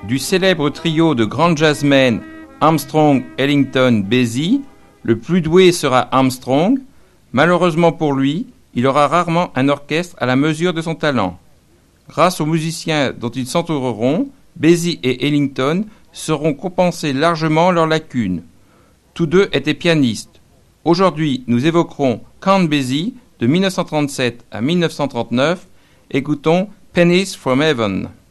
Du célèbre trio de grands jazzmen Armstrong, Ellington, Basie, le plus doué sera Armstrong. Malheureusement pour lui, il aura rarement un orchestre à la mesure de son talent. Grâce aux musiciens dont ils s'entoureront, Basie et Ellington seront compensés largement leurs lacunes. Tous deux étaient pianistes. Aujourd'hui, nous évoquerons Count Basie de 1937 à 1939. Écoutons Pennies from Heaven.